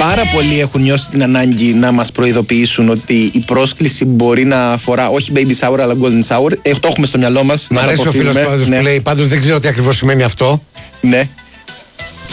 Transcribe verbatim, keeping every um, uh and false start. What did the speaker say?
πάρα πολλοί έχουν νιώσει την ανάγκη να μας προειδοποιήσουν ότι η πρόσκληση μπορεί να αφορά όχι baby shower αλλά golden shower. Ε, το έχουμε στο μυαλό μας. Μ' αρέσει ο φίλος πάντως ναι. που λέει, πάντως δεν ξέρω τι ακριβώς σημαίνει αυτό. Ναι.